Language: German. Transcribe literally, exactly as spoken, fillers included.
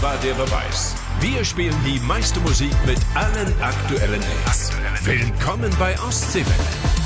Das war der Beweis. Wir spielen die meiste Musik mit allen aktuellen Hits. Willkommen bei Ostseewelle.